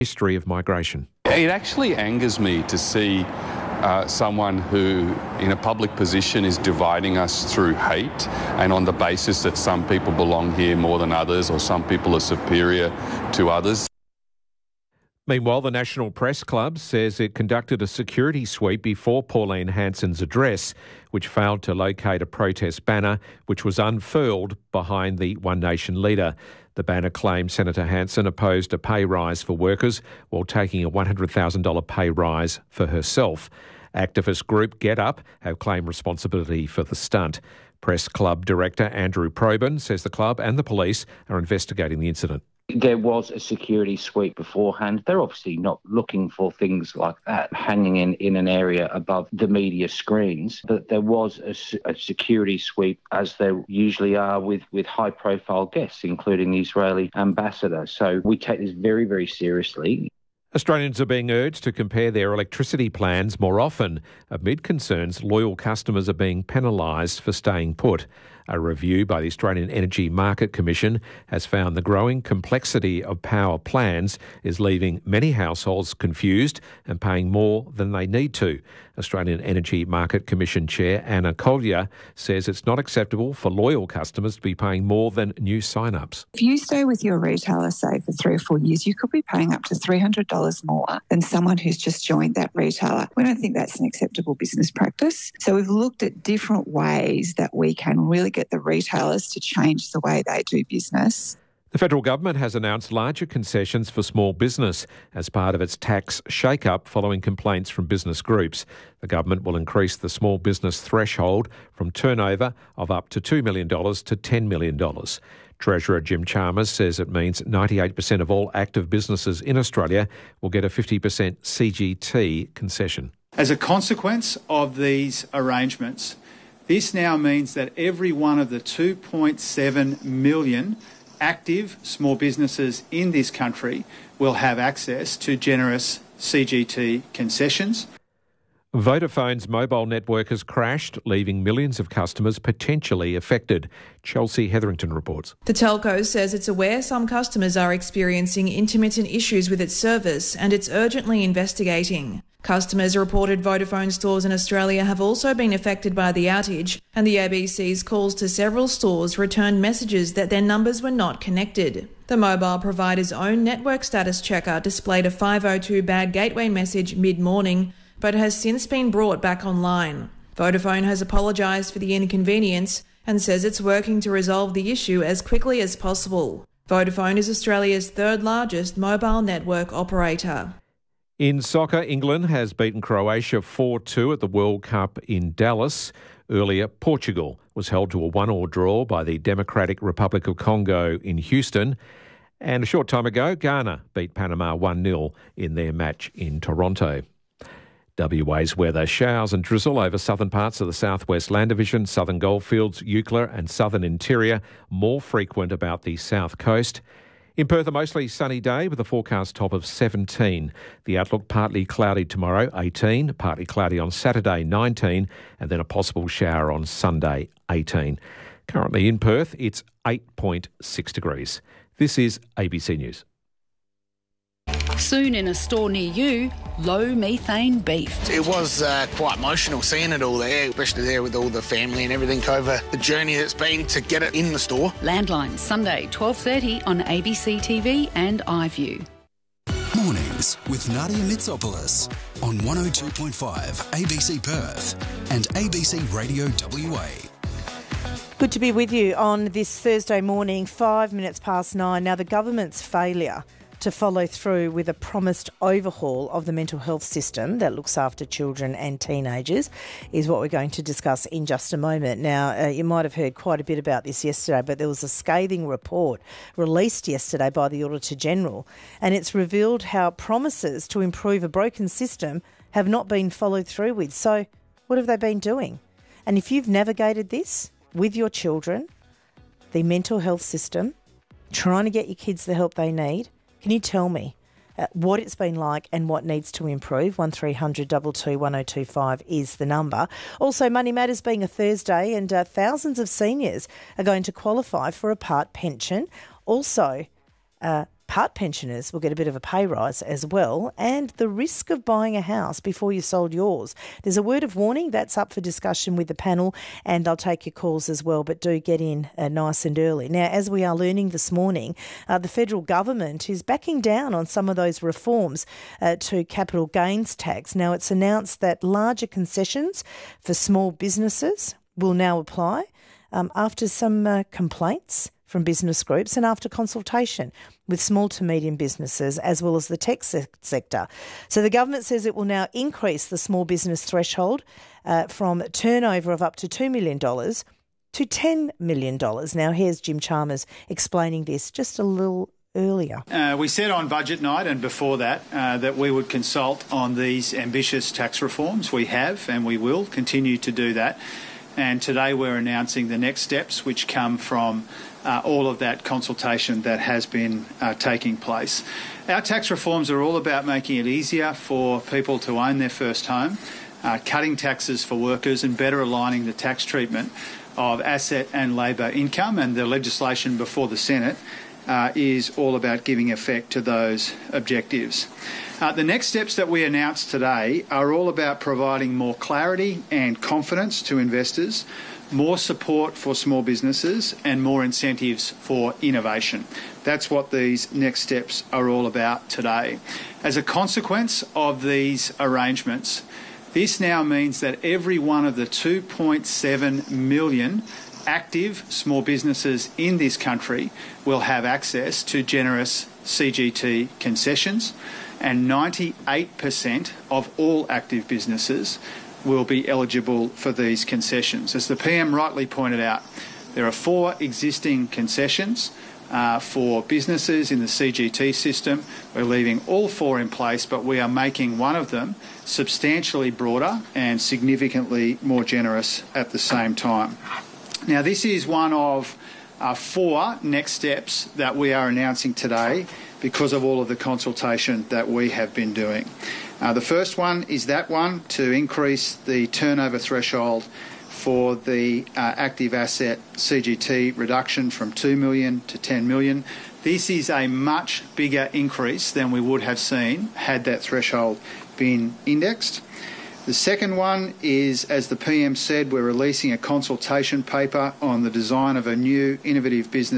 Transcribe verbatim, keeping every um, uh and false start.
history of migration. It actually angers me to see uh, someone who, in a public position, is dividing us through hate and on the basis that some people belong here more than others or some people are superior to others. Meanwhile, the National Press Club says it conducted a security sweep before Pauline Hanson's address, which failed to locate a protest banner which was unfurled behind the One Nation leader. The banner claimed Senator Hanson opposed a pay rise for workers while taking a one hundred thousand dollars pay rise for herself. Activist group Get Up have claimed responsibility for the stunt. Press Club Director Andrew Probyn says the club and the police are investigating the incident. There was a security sweep beforehand. They're obviously not looking for things like that hanging in, in an area above the media screens. But there was a, a security sweep, as there usually are with, with high-profile guests, including the Israeli ambassador. So we take this very, very seriously. Australians are being urged to compare their electricity plans more often amid concerns loyal customers are being penalised for staying put. A review by the Australian Energy Market Commission has found the growing complexity of power plans is leaving many households confused and paying more than they need to. Australian Energy Market Commission Chair Anna Collier says it's not acceptable for loyal customers to be paying more than new sign-ups. If you stay with your retailer, say, for three or four years, you could be paying up to three hundred dollars more than someone who's just joined that retailer. We don't think that's an acceptable business practice. So we've looked at different ways that we can really get the retailers to change the way they do business. The federal government has announced larger concessions for small business as part of its tax shake-up following complaints from business groups. The government will increase the small business threshold from turnover of up to two million dollars to ten million dollars. Treasurer Jim Chalmers says it means ninety-eight percent of all active businesses in Australia will get a fifty percent C G T concession. As a consequence of these arrangements, this now means that every one of the two point seven million active small businesses in this country will have access to generous C G T concessions. Vodafone's mobile network has crashed, leaving millions of customers potentially affected. Chelsea Hetherington reports. The telco says it's aware some customers are experiencing intermittent issues with its service and it's urgently investigating. Customers reported Vodafone stores in Australia have also been affected by the outage, and the A B C's calls to several stores returned messages that their numbers were not connected. The mobile provider's own network status checker displayed a five oh two bad gateway message mid-morning, but has since been brought back online. Vodafone has apologised for the inconvenience and says it's working to resolve the issue as quickly as possible. Vodafone is Australia's third largest mobile network operator. In soccer, England has beaten Croatia four two at the World Cup in Dallas. Earlier, Portugal was held to a one-all draw by the Democratic Republic of Congo in Houston. And a short time ago, Ghana beat Panama one nil in their match in Toronto. W A's weather: showers and drizzle over southern parts of the southwest land division, southern goldfields, Eucla and southern interior, more frequent about the south coast. In Perth, a mostly sunny day with a forecast top of seventeen. The outlook: partly cloudy tomorrow, eighteen, partly cloudy on Saturday, nineteen, and then a possible shower on Sunday, eighteen. Currently in Perth, it's eight point six degrees. This is A B C News. Soon in a store near you, low methane beef. It was uh, quite emotional seeing it all there, especially there with all the family and everything over the journey it's been to get it in the store. Landline, Sunday, twelve thirty on A B C T V and iView. Mornings with Nadia Mitsopoulos on one oh two point five A B C Perth and A B C Radio W A. Good to be with you on this Thursday morning, five minutes past nine. Now, the government's failure to follow through with a promised overhaul of the mental health system that looks after children and teenagers is what we're going to discuss in just a moment. Now, uh, you might have heard quite a bit about this yesterday, but there was a scathing report released yesterday by the Auditor-General, and it's revealed how promises to improve a broken system have not been followed through with. So what have they been doing? And if you've navigated this with your children, the mental health system, trying to get your kids the help they need, can you tell me uh, what it's been like and what needs to improve? one three hundred two two one oh two five is the number. Also, Money Matters being a Thursday, and uh, thousands of seniors are going to qualify for a part pension. Also, uh, Part pensioners will get a bit of a pay rise as well, and the risk of buying a house before you sold yours. There's a word of warning that's up for discussion with the panel, and I'll take your calls as well, but do get in uh, nice and early. Now, as we are learning this morning, uh, the federal government is backing down on some of those reforms uh, to capital gains tax. Now, it's announced that larger concessions for small businesses will now apply um, after some uh, complaints from business groups and after consultation with small to medium businesses as well as the tech se- sector. So the government says it will now increase the small business threshold uh, from turnover of up to two million dollars to ten million dollars. Now here's Jim Chalmers explaining this just a little earlier. Uh, we said on budget night and before that uh, that we would consult on these ambitious tax reforms. We have and we will continue to do that. And today we're announcing the next steps which come from Uh, all of that consultation that has been uh, taking place. Our tax reforms are all about making it easier for people to own their first home, uh, cutting taxes for workers and better aligning the tax treatment of asset and labour income, and the legislation before the Senate uh, is all about giving effect to those objectives. Uh, the next steps that we announced today are all about providing more clarity and confidence to investors, more support for small businesses and more incentives for innovation. That's what these next steps are all about today. As a consequence of these arrangements, this now means that every one of the two point seven million active small businesses in this country will have access to generous C G T concessions, and ninety-eight percent of all active businesses will be eligible for these concessions. As the P M rightly pointed out, there are four existing concessions uh, for businesses in the C G T system. We're leaving all four in place, but we are making one of them substantially broader and significantly more generous at the same time. Now, this is one of uh, four next steps that we are announcing today because of all of the consultation that we have been doing. Uh, the first one is that one to increase the turnover threshold for the uh, active asset C G T reduction from two million dollars to ten million dollars. This is a much bigger increase than we would have seen had that threshold been indexed. The second one is, as the P M said, we're releasing a consultation paper on the design of a new innovative business